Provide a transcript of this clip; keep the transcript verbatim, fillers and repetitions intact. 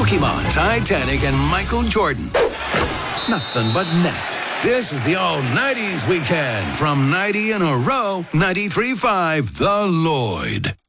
Pokemon, Titanic, and Michael Jordan. Nothing but net. This is the old nineties weekend from ninety in a row, ninety-three point five The Lloyd.